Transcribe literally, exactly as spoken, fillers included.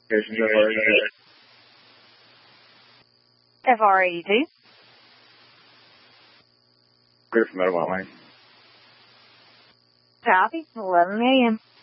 F R eighty-two. Clear from Meadowmont Lane. Copy. eleven a.m.